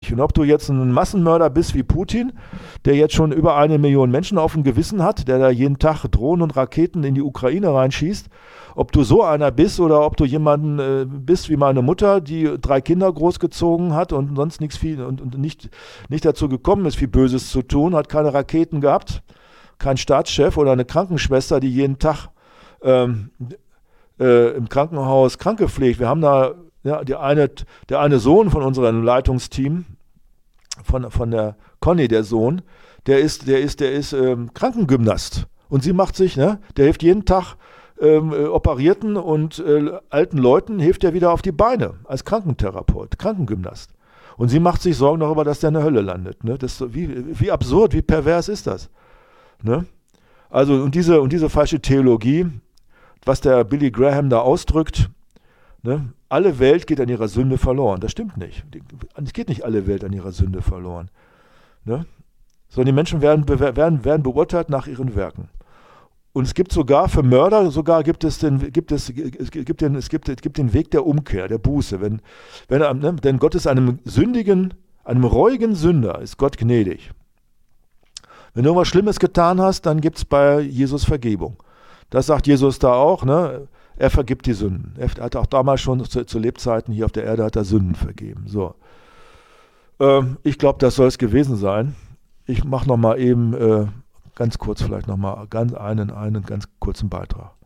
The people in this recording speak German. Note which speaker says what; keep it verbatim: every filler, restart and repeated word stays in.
Speaker 1: nicht. Und ob du jetzt ein Massenmörder bist wie Putin, der jetzt schon über eine Million Menschen auf dem Gewissen hat, der da jeden Tag Drohnen und Raketen in die Ukraine reinschießt, ob du so einer bist oder ob du jemanden äh, bist wie meine Mutter, die drei Kinder großgezogen hat und sonst nichts viel und, und nicht, nicht dazu gekommen ist, viel Böses zu tun, hat keine Raketen gehabt, kein Staatschef oder eine Krankenschwester, die jeden Tag ähm, äh, im Krankenhaus Kranke pflegt. Wir haben da ja, die eine, der eine Sohn von unserem Leitungsteam, von, von der Conny, der Sohn, der ist, der ist, der ist ähm, Krankengymnast. Und sie macht sich, ne, der hilft jeden Tag ähm, äh, operierten und äh, alten Leuten, hilft er wieder auf die Beine als Krankentherapeut, Krankengymnast. Und sie macht sich Sorgen darüber, dass der in der Hölle landet. Ne? Das, wie, wie absurd, wie pervers ist das? Ne? Also, und diese, und diese falsche Theologie, was der Billy Graham da ausdrückt, ne? Alle Welt geht an ihrer Sünde verloren. Das stimmt nicht. Es geht nicht alle Welt an ihrer Sünde verloren. Ne? Sondern die Menschen werden, werden, werden beurteilt nach ihren Werken. Und es gibt sogar für Mörder, sogar gibt es den, gibt es, es gibt den, es gibt, es gibt den Weg der Umkehr, der Buße. Wenn, wenn, ne? Denn Gott ist einem sündigen, einem reuigen Sünder, ist Gott gnädig. Wenn du irgendwas Schlimmes getan hast, dann gibt es bei Jesus Vergebung. Das sagt Jesus da auch, ne? Er vergibt die Sünden. Er hat auch damals schon zu, zu Lebzeiten hier auf der Erde hat er Sünden vergeben. So. Ähm, ich glaube, das soll es gewesen sein. Ich mache noch mal eben äh, ganz kurz vielleicht noch mal ganz einen, einen ganz kurzen Beitrag.